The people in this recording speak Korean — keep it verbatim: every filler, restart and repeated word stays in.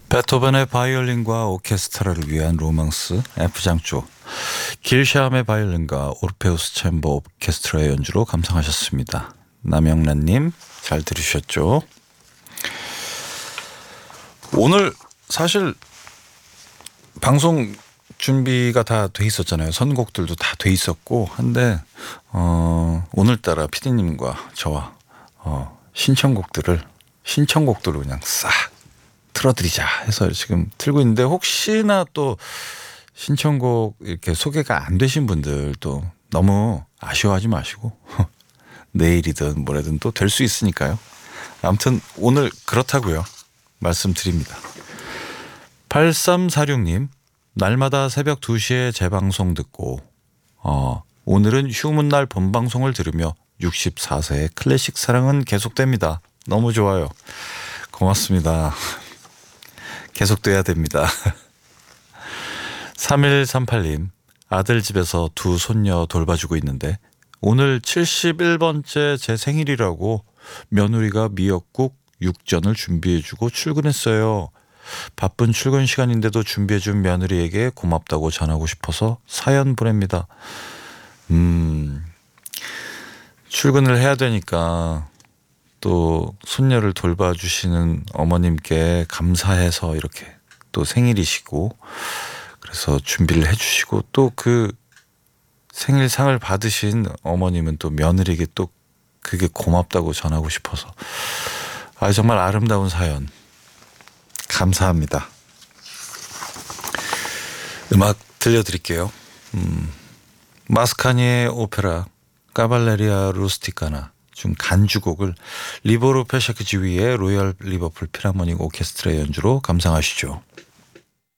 베토벤의 바이올린과 오케스트라를 위한 로망스 F장조, 길샤함의 바이올린과 오르페우스 챔버 오케스트라의 연주로 감상하셨습니다. 남영란님 잘 들으셨죠? 오늘 사실 방송 준비가 다 돼 있었잖아요. 선곡들도 다 돼 있었고 한데 어, 오늘따라 피디님과 저와 어, 신청곡들을 신청곡들로 그냥 싹 틀어드리자 해서 지금 틀고 있는데, 혹시나 또 신청곡 이렇게 소개가 안 되신 분들도 너무 아쉬워하지 마시고 내일이든 모레든 또 될 수 있으니까요. 아무튼 오늘 그렇다고요 말씀드립니다. 팔삼사육님, 날마다 새벽 두 시에 재방송 듣고 어, 오늘은 휴문날 본방송을 들으며 육십사 세의 클래식 사랑은 계속됩니다. 너무 좋아요. 고맙습니다. 계속돼야 됩니다. 삼일삼팔님, 아들 집에서 두 손녀 돌봐주고 있는데 오늘 칠십일 번째 제 생일이라고 며느리가 미역국, 육전을 준비해주고 출근했어요. 바쁜 출근 시간인데도 준비해준 며느리에게 고맙다고 전하고 싶어서 사연 보냅니다. 음, 출근을 해야 되니까 또 손녀를 돌봐주시는 어머님께 감사해서 이렇게 또 생일이시고 그래서 준비를 해주시고, 또 그 생일상을 받으신 어머님은 또 며느리에게 또 그게 고맙다고 전하고 싶어서, 아 정말 아름다운 사연 감사합니다. 음악 들려드릴게요. 음, 마스카니의 오페라 까발레리아 루스티카나 중 간주곡을 리보르 페샤크지위의 로열 리버풀 필하모닉 오케스트라 연주로 감상하시죠.